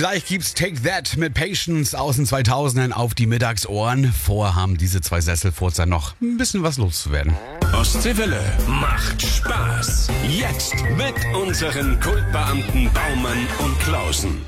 Gleich gibt's Take That mit Patience aus den 2000ern auf die Mittagsohren. Vorher haben diese zwei Sesselfurzer noch ein bisschen was loszuwerden. Ostseewelle macht Spaß. Jetzt mit unseren Kultbeamten Baumann und Klausen.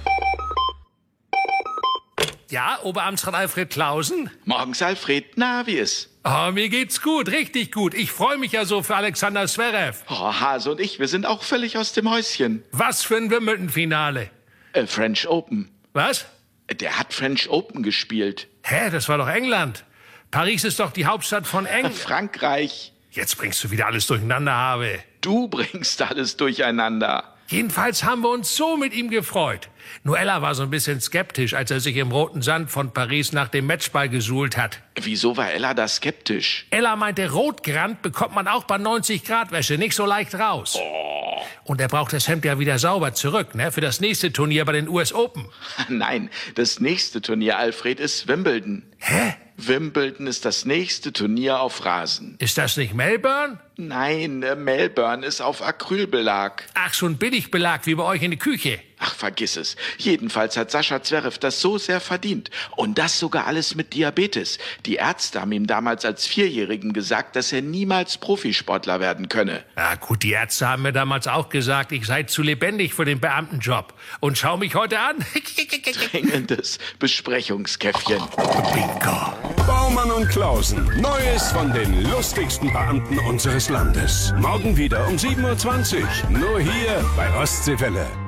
Ja, Oberamtsrat Alfred Klausen? Morgens, Alfred. Na, wie ist? Oh, mir geht's gut, richtig gut. Ich freue mich ja so für Alexander Zverev. Oh, Hase und ich, wir sind auch völlig aus dem Häuschen. Was für ein Wimbledon-Finale. French Open. Was? Der hat French Open gespielt. Hä, das war doch England. Paris ist doch die Hauptstadt von England. Frankreich. Jetzt bringst du wieder alles durcheinander, Habe. Du bringst alles durcheinander. Jedenfalls haben wir uns so mit ihm gefreut. Nur Ella war so ein bisschen skeptisch, als er sich im roten Sand von Paris nach dem Matchball gesuhlt hat. Wieso war Ella da skeptisch? Ella meinte, rotgerannt bekommt man auch bei 90 Grad Wäsche nicht so leicht raus. Oh. Und er braucht das Hemd ja wieder sauber zurück, ne, für das nächste Turnier bei den US Open. Nein, das nächste Turnier, Alfred, ist Wimbledon. Hä? Wimbledon ist das nächste Turnier auf Rasen. Ist das nicht Melbourne? Nein, Melbourne ist auf Acrylbelag. Ach, so ein Billigbelag wie bei euch in der Küche. Ach, vergiss es. Jedenfalls hat Sascha Zverev das so sehr verdient. Und das sogar alles mit Diabetes. Die Ärzte haben ihm damals als Vierjährigen gesagt, dass er niemals Profisportler werden könne. Ja gut, die Ärzte haben mir damals auch gesagt, ich sei zu lebendig für den Beamtenjob. Und schau mich heute an. Dringendes Besprechungskäffchen. Bingo. Baumann und Klausen. Neues von den lustigsten Beamten unseres Landes. Morgen wieder um 7:20 Uhr. Nur hier bei Ostseewelle.